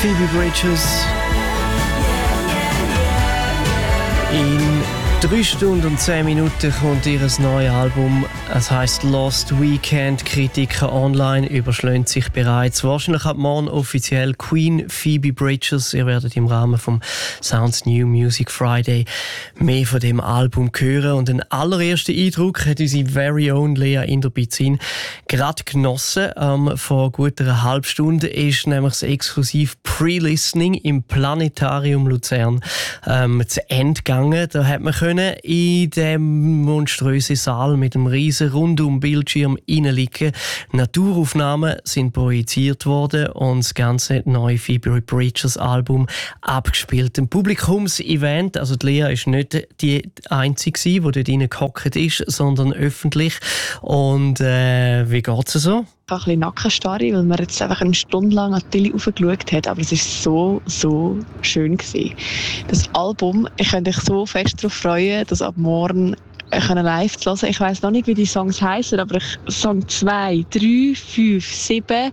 Phoebe Bridgers. In 3 Stunden und 10 Minuten kommt ihr neues Album. Es heisst Lost Weekend. Kritiker online überschlägt sich bereits. Wahrscheinlich ab morgen offiziell Queen Phoebe Bridgers. Ihr werdet im Rahmen vom Sounds New Music Friday mehr von dem Album hören. Und den allerersten Eindruck hat unsere very own Lea Inderbizin gerade genossen. Vor gut einer halben Stunde ist nämlich das exklusiv Pre-Listening im Planetarium Luzern zu Ende gegangen. Da hat man in dem monströsen Saal mit einem riesen Rundum-Bildschirm reinliegen. Naturaufnahmen sind projiziert worden und das ganze neue Phoebe Bridgers Album abgespielt. Ein Publikumsevent, also die Lea ist nicht die Einzige, die dort reingehockt ist, sondern öffentlich. Und wie geht es so? Ich habe ein bisschen Nackenstarre, weil man jetzt einfach eine Stunde lang an die Tele raufgeschaut hat, aber es war so schön gewesen. Das Album, ich könnte mich so fest darauf freuen, das ab morgen live zu hören. Ich weiss noch nicht, wie die Songs heißen, aber Song 2, 3, 5, 7,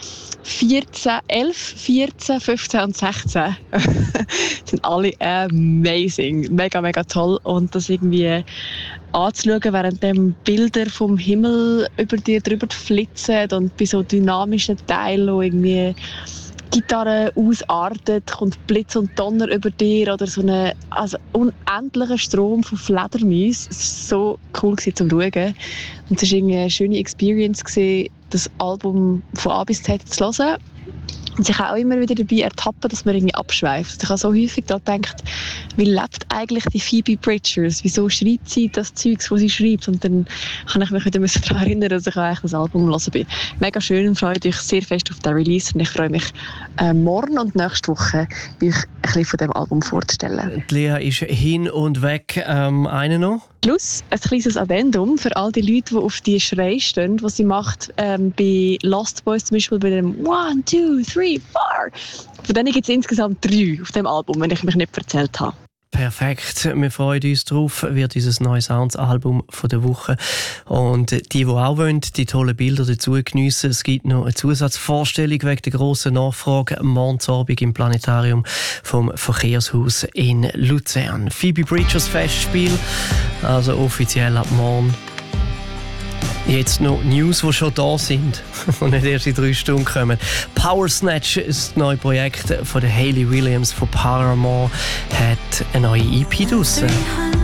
14, 11, 14, 15 und 16 sind alle amazing, mega toll, und das irgendwie anzuschauen, während dem Bilder vom Himmel über dir drüber flitzen und bei so dynamischen Teilen, wo irgendwie Gitarre ausartet, kommt Blitz und Donner über dir oder so ein unendlicher Strom von Fledermäusen. Es war so cool zum Schauen. Und es war eine schöne Experience, das Album von A bis Z zu hören. Und sich auch immer wieder dabei ertappen, dass man irgendwie abschweift. Ich habe so häufig da gedacht, wie lebt eigentlich die Phoebe Bridgers? Wieso schreibt sie das Zeugs, was sie schreibt? Und dann kann ich mich wieder daran erinnern, dass ich eigentlich das Album hören bin. Mega schön und freue mich sehr fest auf den Release. Und ich freue mich, morgen und nächste Woche euch ein bisschen von dem Album vorzustellen. Die Lea ist hin und weg. Eine noch? Plus ein kleines Addendum für all die Leute, die auf die Schreie stehen, die sie macht bei Lost Boys, zum Beispiel bei dem 1, 2, 3, 4. Von denen gibt es insgesamt 3 auf dem Album, wenn ich mich nicht erzählt habe. Perfekt, wir freuen uns drauf, wird unser neues Sounds-Album von der Woche. Und die auch wollen, die tollen Bilder dazu geniessen, es gibt noch eine Zusatzvorstellung wegen der grossen Nachfrage morgen Abend im Planetarium vom Verkehrshaus in Luzern. Phoebe Bridgers Festspiel, also offiziell ab morgen. Jetzt noch News, die schon da sind und nicht erst in 3 Stunden kommen. Power Snatch ist das neue Projekt von der Hayley Williams von Paramore, hat eine neue EP draussen.